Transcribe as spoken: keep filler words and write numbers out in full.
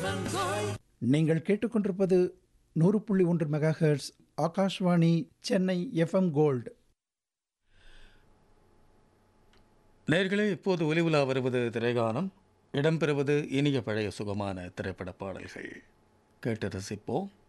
நீங்கள் கேட்டுக்கொண்டிருப்பது நூறு புள்ளி ஒன்று mega hertz Akashvani Chennai FM gold. நேர்களே, இப்போது ஒலி உலா வருவது திரைகானம். இடம்பெறுவது இனிய பழைய சுகமான திரைப்பட பாடல்கள். கேட்டு ரசிப்போம்.